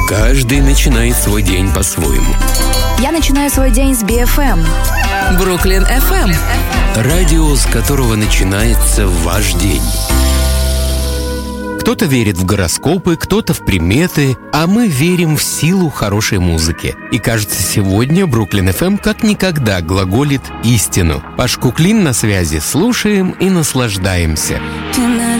Каждый начинает свой день по-своему. Я начинаю свой день с BFM. Бруклин FM. Радио, с которого начинается ваш день. Кто-то верит в гороскопы, кто-то в приметы, а мы верим в силу хорошей музыки. И кажется, сегодня Бруклин FM как никогда глаголит истину. Паш Куклин на связи. Слушаем и наслаждаемся.